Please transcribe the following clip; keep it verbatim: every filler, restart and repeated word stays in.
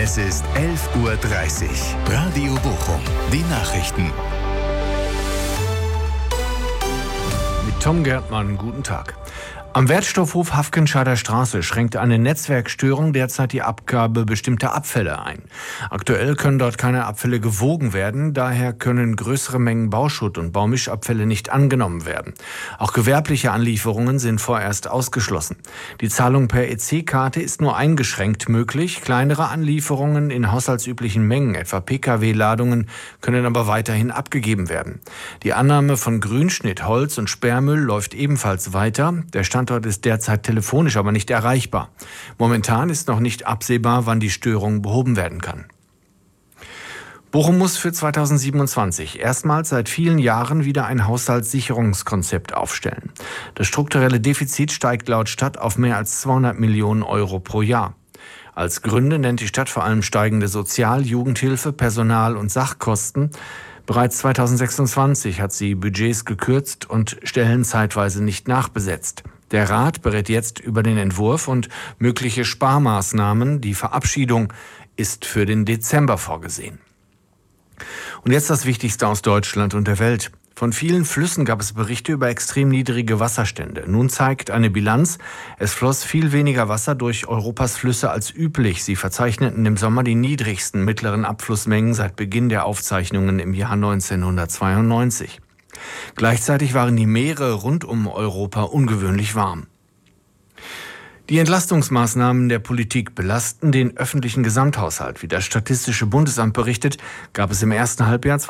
Es ist elf Uhr dreißig. Radio Bochum. Die Nachrichten. Mit Tom Gärtmann, guten Tag. Am Wertstoffhof Hafkenscheider Straße schränkt eine Netzwerkstörung derzeit die Abgabe bestimmter Abfälle ein. Aktuell können dort keine Abfälle gewogen werden, daher können größere Mengen Bauschutt und Baumischabfälle nicht angenommen werden. Auch gewerbliche Anlieferungen sind vorerst ausgeschlossen. Die Zahlung per E C-Karte ist nur eingeschränkt möglich. Kleinere Anlieferungen in haushaltsüblichen Mengen, etwa Pkw-Ladungen, können aber weiterhin abgegeben werden. Die Annahme von Grünschnitt, Holz und Sperrmüll läuft ebenfalls weiter. Der Standort ist derzeit telefonisch aber nicht erreichbar. Momentan ist noch nicht absehbar, wann die Störung behoben werden kann. Bochum muss für zweitausendsiebenundzwanzig erstmals seit vielen Jahren wieder ein Haushaltssicherungskonzept aufstellen. Das strukturelle Defizit steigt laut Stadt auf mehr als zweihundert Millionen Euro pro Jahr. Als Gründe nennt die Stadt vor allem steigende Sozial-, Jugendhilfe-, Personal- und Sachkosten. Bereits zweitausendsechsundzwanzig hat sie Budgets gekürzt und Stellen zeitweise nicht nachbesetzt. Der Rat berät jetzt über den Entwurf und mögliche Sparmaßnahmen. Die Verabschiedung ist für den Dezember vorgesehen. Und jetzt das Wichtigste aus Deutschland und der Welt. Von vielen Flüssen gab es Berichte über extrem niedrige Wasserstände. Nun zeigt eine Bilanz, es floss viel weniger Wasser durch Europas Flüsse als üblich. Sie verzeichneten im Sommer die niedrigsten mittleren Abflussmengen seit Beginn der Aufzeichnungen im Jahr neunzehnhundertzweiundneunzig. Gleichzeitig waren die Meere rund um Europa ungewöhnlich warm. Die Entlastungsmaßnahmen der Politik belasten den öffentlichen Gesamthaushalt. Wie das Statistische Bundesamt berichtet, gab es im ersten Halbjahr